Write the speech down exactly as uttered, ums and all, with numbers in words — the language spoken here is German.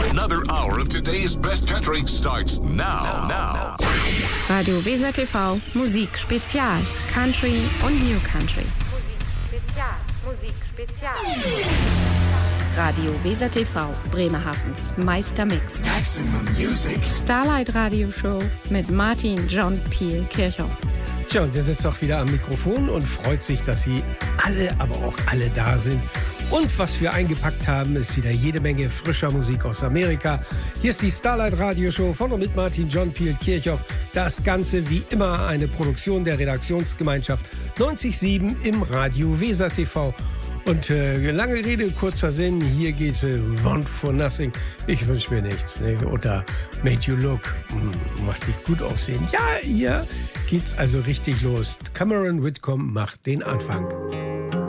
Another hour of today's best country starts now. Now. Radio Weser T V, Musik Spezial, Country und New Country. Musik Spezial, Musik Spezial. Radio Weser T V, Bremerhavens Meistermix. Maximum Music. Starlight Radio Show mit Martin John Peel Kirchhoff. Tja, und der sitzt auch wieder am Mikrofon und freut sich, dass Sie alle, aber auch alle da sind. Und was wir eingepackt haben, ist wieder jede Menge frischer Musik aus Amerika. Hier ist die Starlight Radio Show von und mit Martin John Peel Kirchhoff. Das Ganze wie immer eine Produktion der Redaktionsgemeinschaft neunzig Komma sieben im Radio Weser T V. Und äh, lange Rede, kurzer Sinn, hier geht's äh, Want for Nothing. Ich wünsche mir nichts. Ne? Oder Made You Look, hm, macht dich gut aussehen. Ja, hier geht's also richtig los. Cameron Whitcomb macht den Anfang.